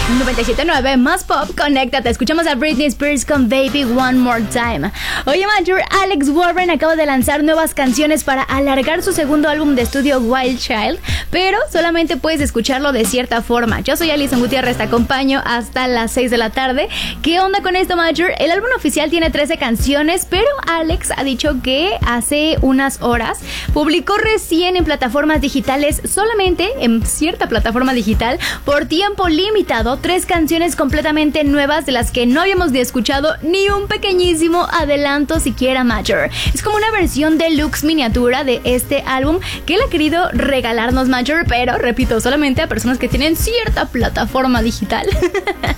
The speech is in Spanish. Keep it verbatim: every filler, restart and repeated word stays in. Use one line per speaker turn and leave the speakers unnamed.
noventa y siete punto nueve más pop, conéctate. Escuchamos a Britney Spears con Baby One More Time. Oye, Major, Alex Warren acaba de lanzar nuevas canciones para alargar su segundo álbum de estudio Wild Child, pero solamente puedes escucharlo de cierta forma. Yo soy Alison Gutiérrez, te acompaño hasta las seis de la tarde. ¿Qué onda con esto, Major? El álbum oficial tiene trece canciones, pero Alex ha dicho que hace unas horas publicó recién en plataformas digitales, solamente en cierta plataforma digital, por tiempo limitado, tres canciones completamente nuevas de las que no habíamos ni escuchado ni un pequeñísimo adelanto siquiera, Major. Es como una versión deluxe miniatura de este álbum que él ha querido regalarnos, Major, pero repito, solamente a personas que tienen cierta plataforma digital.